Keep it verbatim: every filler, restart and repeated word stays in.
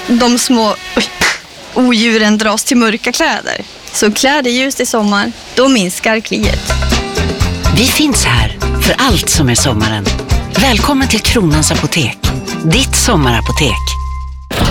de små oj, odjuren dras till mörka kläder. Så klä dig ljust i sommar, då minskar kliet. Vi finns här för allt som är sommaren. Välkommen till Kronans Apotek, ditt sommarapotek.